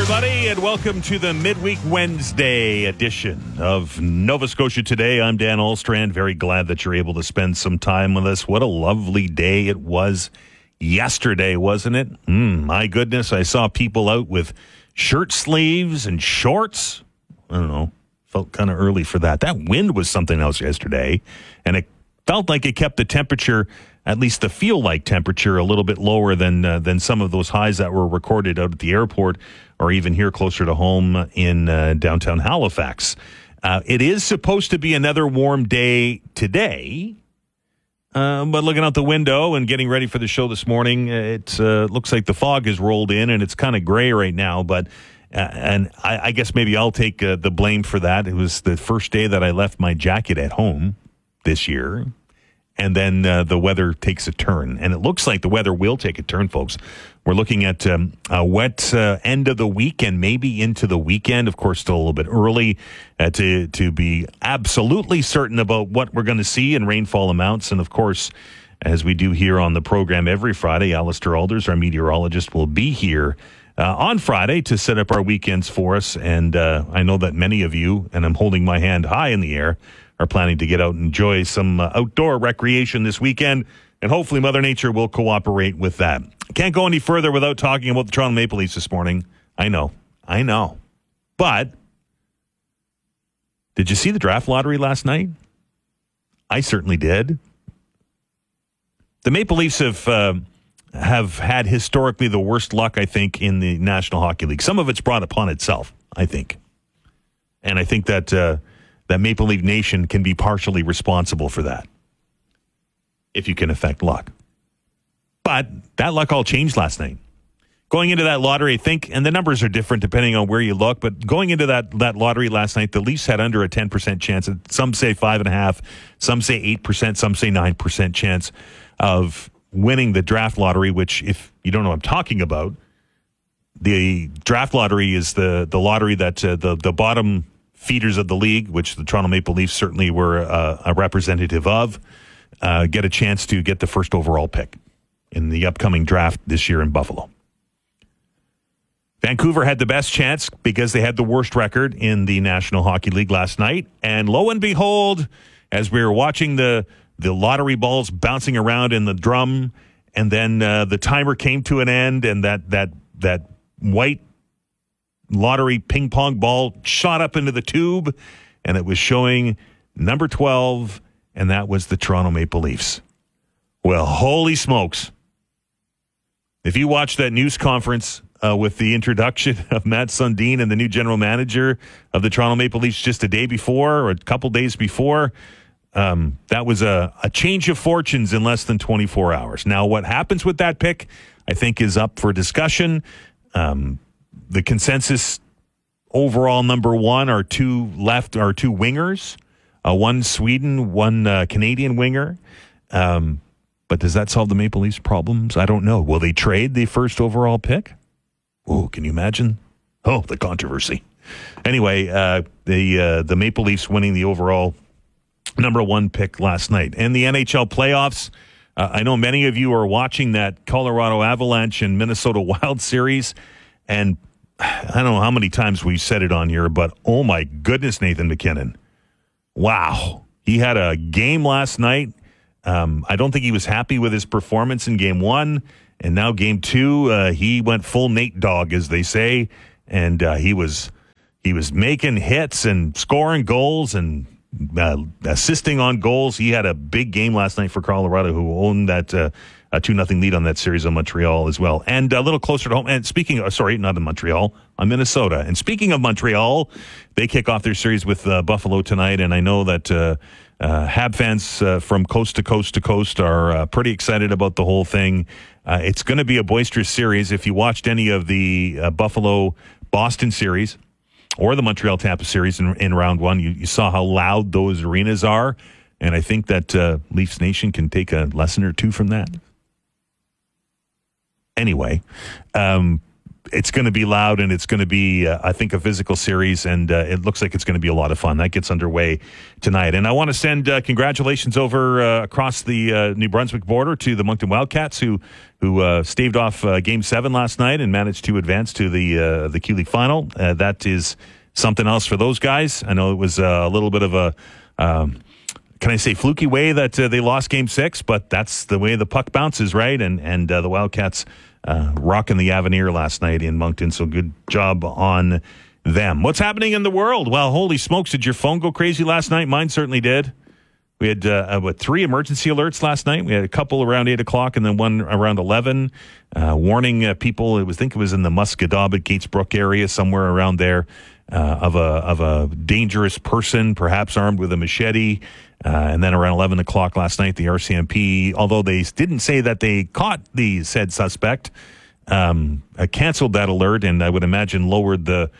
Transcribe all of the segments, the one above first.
everybody, and welcome to the Midweek Wednesday edition of Nova Scotia Today. I'm Dan Alstrand. Very glad that you're able to spend some time with us. What a lovely day it was yesterday, wasn't it? My goodness, I saw people out with shirt sleeves and shorts. I don't know, felt kind of early for that. That wind was something else yesterday, and it felt like it kept the temperature, at least the feel-like temperature, a little bit lower than some of those highs that were recorded out at the airport or even here closer to home in downtown Halifax. It is supposed to be another warm day today, but looking out the window and getting ready for the show this morning, it looks like the fog has rolled in and it's kind of gray right now, but and I guess maybe I'll take the blame for that. It was the first day that I left my jacket at home this year. And then the weather takes a turn. And it looks like the weather will take a turn, folks. We're looking at a wet end of the week and maybe into the weekend. Of course, still a little bit early to be absolutely certain about what we're going to see in rainfall amounts. And, of course, as we do here on the program every Friday, Alistair Alders, our meteorologist, will be here on Friday to set up our weekends for us. And I know that many of you, and I'm holding my hand high in the air, are planning to get out and enjoy some outdoor recreation this weekend, and hopefully Mother Nature will cooperate with that. Can't go any further without talking about the Toronto Maple Leafs this morning. I know. But did you see the draft lottery last night? I certainly did. The Maple Leafs have had historically the worst luck, I think, in the National Hockey League. Some of it's brought upon itself, I think. And I think that that Maple Leaf Nation can be partially responsible for that, if you can affect luck. But that luck all changed last night. Going into that lottery, I think, and the numbers are different depending on where you look, but going into that lottery last night, the Leafs had under a 10% chance. Some say 5.5%, some say 8%, some say 9% chance of winning the draft lottery, which, if you don't know what I'm talking about, the draft lottery is the lottery that the bottom feeders of the league, which the Toronto Maple Leafs certainly were a representative of, get a chance to get the first overall pick in the upcoming draft this year in Buffalo. Vancouver had the best chance because they had the worst record in the National Hockey League last night. And lo and behold, as we were watching the lottery balls bouncing around in the drum, and then the timer came to an end, and that white lottery ping pong ball shot up into the tube, and it was showing number 12, and that was the Toronto Maple Leafs. Well, holy smokes. If you watch that news conference with the introduction of Matt Sundin and the new general manager of the Toronto Maple Leafs just a day before or a couple days before, that was a change of fortunes in less than 24 hours. Now, what happens with that pick, I think, is up for discussion. The consensus overall number one are two wingers, one Sweden, one Canadian winger. But does that solve the Maple Leafs' problems? I don't know. Will they trade the first overall pick? Oh, can you imagine? Oh, the controversy. Anyway, the Maple Leafs winning the overall number one pick last night. And the NHL playoffs, I know many of you are watching that Colorado Avalanche and Minnesota Wild series, and I don't know how many times we've said it on here, but oh my goodness, Nathan MacKinnon. Wow. He had a game last night. I don't think he was happy with his performance in game one, and now game two, he went full Nate Dogg, as they say, and he was making hits and scoring goals and assisting on goals. He had a big game last night for Colorado, who owned that a 2-0 lead on that series on Montreal as well. And a little closer to home, and speaking of, not in Montreal, on Minnesota. And speaking of Montreal, they kick off their series with Buffalo tonight, and I know that Hab fans from coast to coast to coast are pretty excited about the whole thing. It's going to be a boisterous series. If you watched any of the Buffalo-Boston series or the Montreal-Tampa series in round one, you saw how loud those arenas are, and I think that Leafs Nation can take a lesson or two from that. Anyway, it's going to be loud, and it's going to be, I think, a physical series, and it looks like it's going to be a lot of fun. That gets underway tonight. And I want to send congratulations over across the New Brunswick border to the Moncton Wildcats, who staved off Game 7 last night and managed to advance to the Q League final. That is something else for those guys. I know it was a little bit of a, can I say, fluky way that they lost Game 6, but that's the way the puck bounces, right? And the Wildcats rocking the Avenir last night in Moncton, so good job on them. What's happening in the world? Well, holy smokes, did your phone go crazy last night? Mine certainly did. We had 3 emergency alerts last night. We had a couple around 8 o'clock and then one around 11, warning people. I think it was in the Musquodoboit, Gatesbrook area, somewhere around there, of a dangerous person, perhaps armed with a machete. And then around 11 o'clock last night, the RCMP, although they didn't say that they caught the said suspect, canceled that alert, and I would imagine lowered the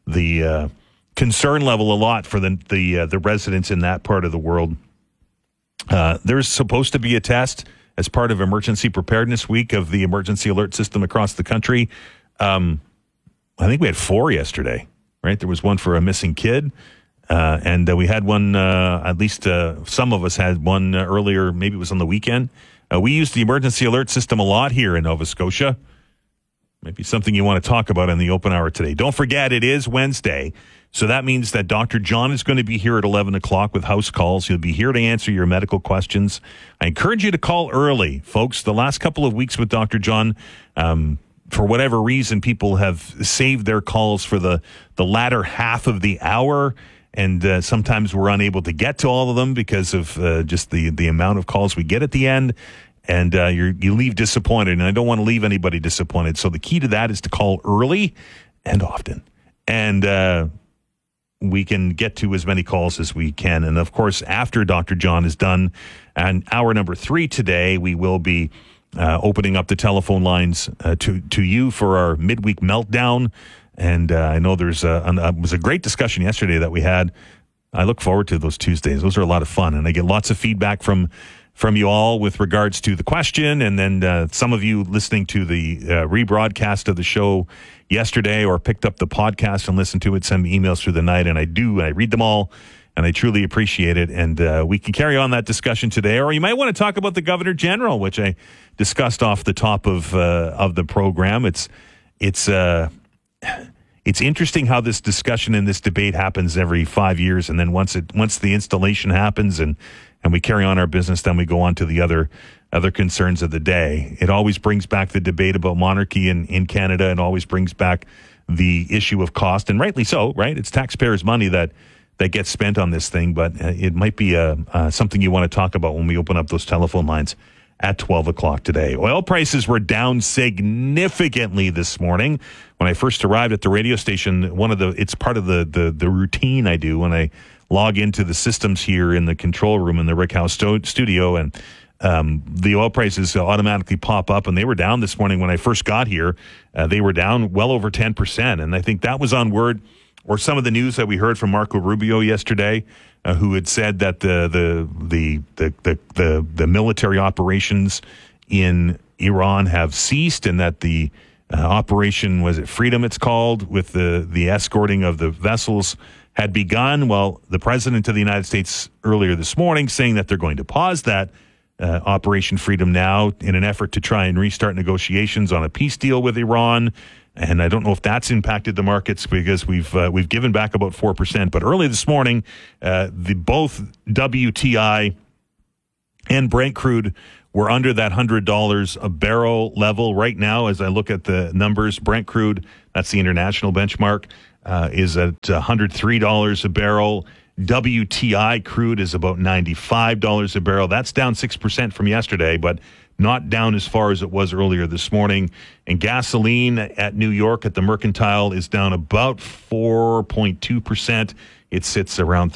concern level a lot for the residents in that part of the world. There's supposed to be a test as part of Emergency Preparedness Week of the emergency alert system across the country. I think we had 4 yesterday, right? There was one for a missing kid. And we had one, at least some of us had one earlier, maybe it was on the weekend. We use the emergency alert system a lot here in Nova Scotia. Maybe something you want to talk about in the open hour today. Don't forget, it is Wednesday, so that means that Dr. John is going to be here at 11 o'clock with house calls. He'll be here to answer your medical questions. I encourage you to call early, folks. The last couple of weeks with Dr. John, for whatever reason, people have saved their calls for the latter half of the hour. And sometimes we're unable to get to all of them because of just the amount of calls we get at the end. And you leave disappointed, and I don't want to leave anybody disappointed. So the key to that is to call early and often. And we can get to as many calls as we can. And, of course, after Dr. John is done, and hour number 3 today, we will be opening up the telephone lines to you for our midweek meltdown. And I know there's was a great discussion yesterday that we had. I look forward to those Tuesdays. Those are a lot of fun. And I get lots of feedback from you all with regards to the question. And then some of you listening to the rebroadcast of the show yesterday or picked up the podcast and listened to it, send me emails through the night. And I read them all. And I truly appreciate it. And we can carry on that discussion today. Or you might want to talk about the Governor General, which I discussed off the top of the program. It's interesting how this discussion and this debate happens every 5 years, and then once the installation happens and we carry on our business, then we go on to the other concerns of the day. It always brings back the debate about monarchy in Canada, and always brings back the issue of cost, and rightly so, right? It's taxpayers' money that gets spent on this thing, but it might be something you want to talk about when we open up those telephone lines at 12 o'clock today. Oil prices were down significantly this morning. When I first arrived at the radio station, it's part of the routine I do when I log into the systems here in the control room in the Rick House studio, and the oil prices automatically pop up, and they were down this morning when I first got here. They were down well over 10%, and I think that was on word or some of the news that we heard from Marco Rubio yesterday, who had said that the military operations in Iran have ceased, and that the operation, was it Freedom it's called, with the escorting of the vessels had begun. Well, the President of the United States earlier this morning saying that they're going to pause that Operation Freedom now in an effort to try and restart negotiations on a peace deal with Iran. And I don't know if that's impacted the markets, because we've given back about 4%. But early this morning, both WTI and Brent crude were under that $100 a barrel level. Right now, as I look at the numbers, Brent crude, that's the international benchmark, is at $103 a barrel. WTI crude is about $95 a barrel. That's down 6% from yesterday, but not down as far as it was earlier this morning. And gasoline at New York at the Mercantile is down about 4.2%. It sits around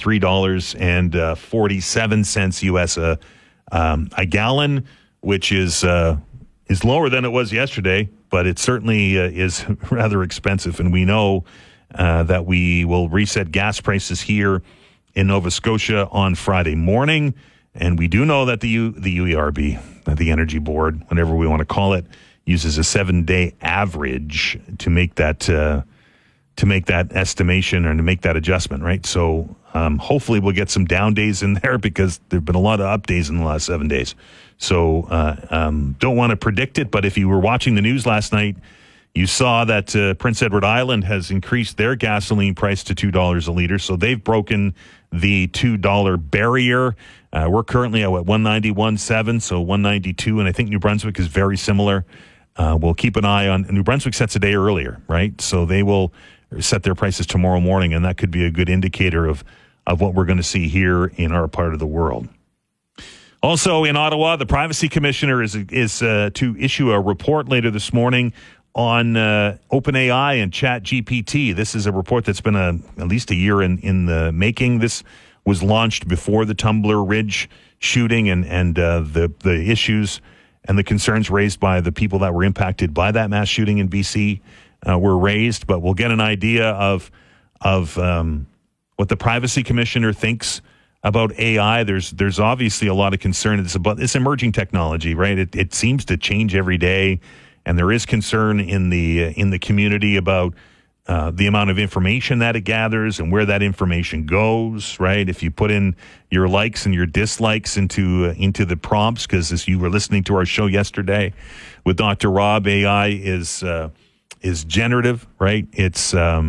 $3.47 US a gallon, which is lower than it was yesterday, but it certainly is rather expensive. And we know that we will reset gas prices here in Nova Scotia on Friday morning. And we do know that the UERB, the Energy Board, whatever we want to call it, uses a 7-day average to make that estimation or to make that adjustment, right? So hopefully we'll get some down days in there because there have been a lot of up days in the last 7 days. So don't want to predict it, but if you were watching the news last night, you saw that Prince Edward Island has increased their gasoline price to $2 a liter. So they've broken the $2 barrier. We're currently at 191.7, so 192, and I think New Brunswick is very similar. We'll keep an eye on New Brunswick sets a day earlier, right? So they will set their prices tomorrow morning, and that could be a good indicator of what we're going to see here in our part of the world. Also in Ottawa, the Privacy Commissioner is to issue a report later this morning on OpenAI and ChatGPT. This is a report that's been at least a year in the making. This was launched before the Tumbler Ridge shooting and the issues and the concerns raised by the people that were impacted by that mass shooting in BC were raised. But we'll get an idea of what the Privacy Commissioner thinks about AI. There's obviously a lot of concern. It's about this emerging technology, right? It seems to change every day. And there is concern in the community about the amount of information that it gathers and where that information goes, right? If you put in your likes and your dislikes into the prompts, because as you were listening to our show yesterday with Dr. Rob, AI is generative, right? It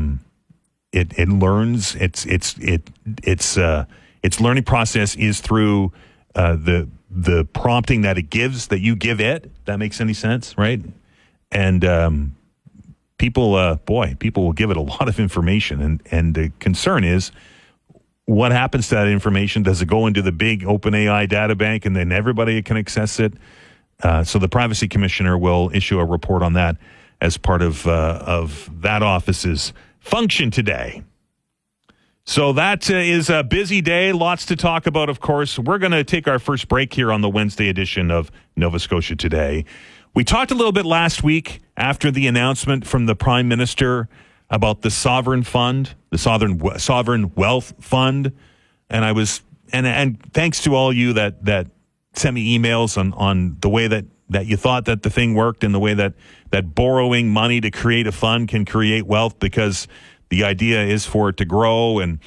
learns. Its learning process is through the prompting that it gives, that you give it. That makes any sense, right? And people will give it a lot of information, and the concern is what happens to that information. Does it go into the big OpenAI data bank, and then everybody can access it? So the Privacy Commissioner will issue a report on that as part of that office's function today. So that is a busy day. Lots to talk about, of course. We're going to take our first break here on the Wednesday edition of Nova Scotia Today. We talked a little bit last week after the announcement from the Prime Minister about the Sovereign Fund, the Sovereign Wealth Fund, and thanks to all you that sent me emails on the way that you thought that the thing worked and the way that borrowing money to create a fund can create wealth, because the idea is for it to grow, and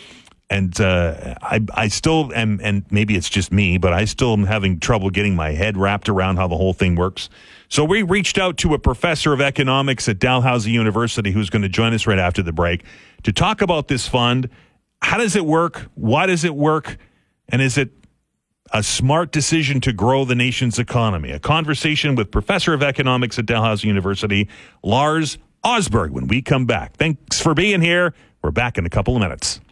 I still am, and maybe it's just me, but I still am having trouble getting my head wrapped around how the whole thing works. So we reached out to a professor of economics at Dalhousie University who's going to join us right after the break to talk about this fund. How does it work? Why does it work? And is it a smart decision to grow the nation's economy? A conversation with professor of economics at Dalhousie University, Lars Osberg, when we come back. Thanks for being here. We're back in a couple of minutes.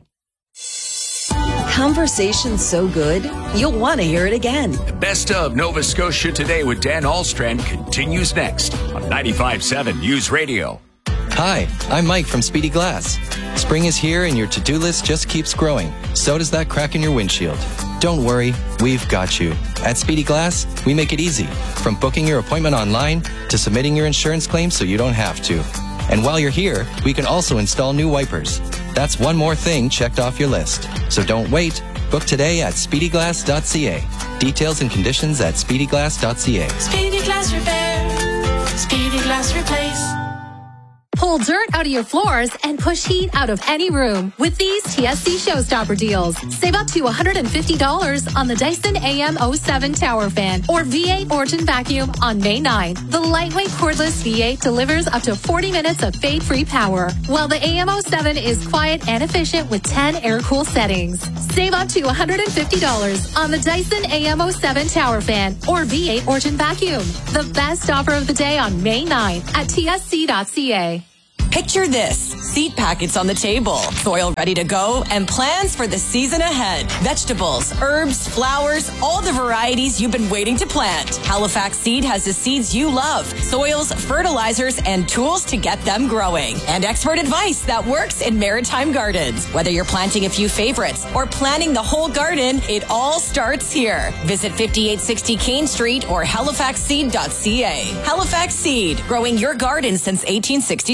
Conversation so good, you'll want to hear it again. The best of Nova Scotia Today with Dan Ahlstrand continues next on 95.7 News Radio. Hi, I'm Mike from Speedy Glass. Spring is here and your to-do list just keeps growing. So does that crack in your windshield. Don't worry, we've got you. At Speedy Glass, we make it easy. From booking your appointment online to submitting your insurance claim so you don't have to. And while you're here, we can also install new wipers. That's one more thing checked off your list. So don't wait. Book today at speedyglass.ca. Details and conditions at speedyglass.ca. Speedy Glass Repair. Speedy Glass Replace. Pull dirt out of your floors and push heat out of any room with these TSC Showstopper deals. Save up to $150 on the Dyson AM07 Tower Fan or V8 Orton Vacuum on May 9th. The lightweight cordless V8 delivers up to 40 minutes of fade-free power, while the AM07 is quiet and efficient with 10 air-cool settings. Save up to $150 on the Dyson AM07 Tower Fan or V8 Orton Vacuum. The best offer of the day on May 9th at tsc.ca. Picture this: seed packets on the table, soil ready to go, and plans for the season ahead. Vegetables, herbs, flowers, all the varieties you've been waiting to plant. Halifax Seed has the seeds you love, soils, fertilizers, and tools to get them growing. And expert advice that works in maritime gardens. Whether you're planting a few favorites or planting the whole garden, it all starts here. Visit 5860 Kane Street or halifaxseed.ca. Halifax Seed, growing your garden since 1866.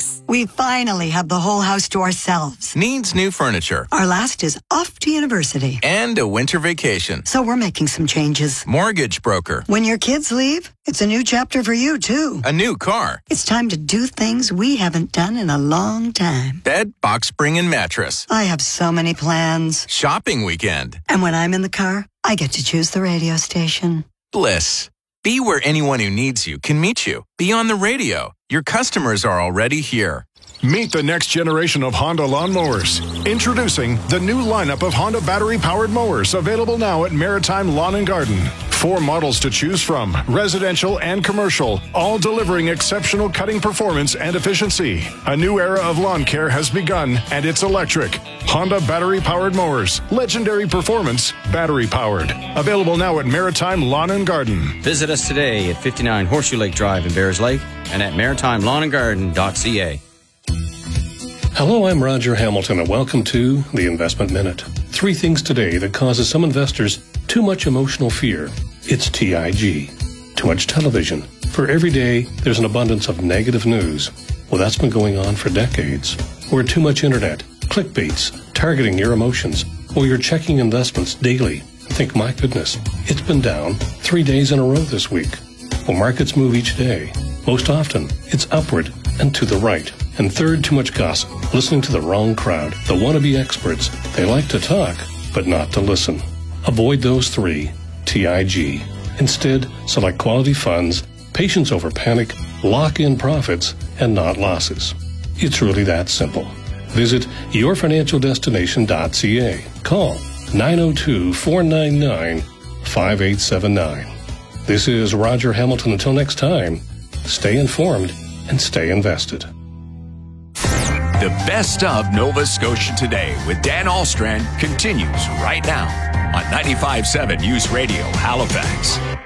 Yes, we finally have the whole house to ourselves. Needs new furniture. Our last is off to university. And a winter vacation. So we're making some changes. Mortgage broker. When your kids leave, it's a new chapter for you, too. A new car. It's time to do things we haven't done in a long time. Bed, box spring, and mattress. I have so many plans. Shopping weekend. And when I'm in the car, I get to choose the radio station. Bliss. Be where anyone who needs you can meet you. Be on the radio. Your customers are already here. Meet the next generation of Honda lawnmowers. Introducing the new lineup of Honda battery-powered mowers, available now at Maritime Lawn and Garden. 4 models to choose from, residential and commercial, all delivering exceptional cutting performance and efficiency. A new era of lawn care has begun, and it's electric. Honda battery-powered mowers. Legendary performance, battery-powered. Available now at Maritime Lawn and Garden. Visit us today at 59 Horseshoe Lake Drive in Bears Lake and at maritimelawnandgarden.ca. Hello, I'm Roger Hamilton, and welcome to The Investment Minute. 3 things today that causes some investors too much emotional fear. It's TIG. Too much television. For every day, there's an abundance of negative news. Well, that's been going on for decades. Or too much internet, clickbaits, targeting your emotions, or you're checking investments daily. Think, my goodness, it's been down 3 days in a row this week. Well, markets move each day. Most often, it's upward and to the right. And third, too much gossip, listening to the wrong crowd, the wannabe experts. They like to talk, but not to listen. Avoid those 3, TIG. Instead, select quality funds, patience over panic, lock in profits, and not losses. It's really that simple. Visit yourfinancialdestination.ca. Call 902-499-5879. This is Roger Hamilton. Until next time, stay informed and stay invested. The best of Nova Scotia Today with Dan Alstrand continues right now on 95.7 News Radio Halifax.